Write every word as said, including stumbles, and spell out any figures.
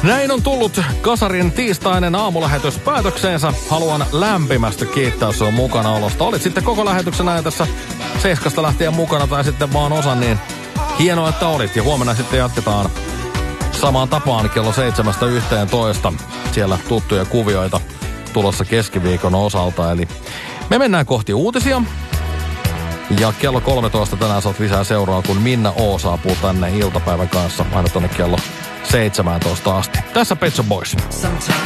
Näin on tullut Kasarin tiistainen aamulähetys päätökseensä. Haluan lämpimästi kiittää sinua mukanaolosta. Olit sitten koko lähetyksen ajan tässä seiskasta lähtien mukana tai sitten vaan osa, niin hienoa, että olit. Ja huomenna sitten jatketaan samaan tapaan kello seitsemästä yhteentoista. Siellä tuttuja kuvioita tulossa keskiviikon osalta. Eli me mennään kohti uutisia. Ja kello kolmetoista tänään saat lisää seuraa, kun Minna O saapuu tänne iltapäivän kanssa aina tuonne kello seitsemäntoista asti. Tässä Pet Shop Boys.